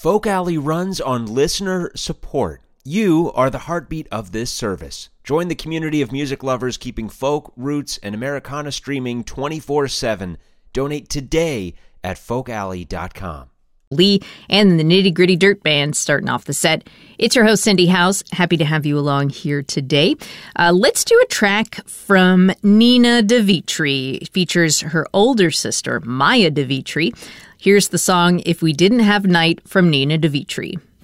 Folk Alley runs on listener support. You are the heartbeat of this service. Join the community of music lovers keeping folk, roots, and Americana streaming 24/7. Donate today at folkalley.com. Lee and the Nitty Gritty Dirt Band starting off the set. It's your host, Cindy House. Happy to have you along here today. Let's do a track from Nina DeVitri. It features her older sister, Maya DeVitri. Here's the song If We Didn't Have Night from Nina DeVitri.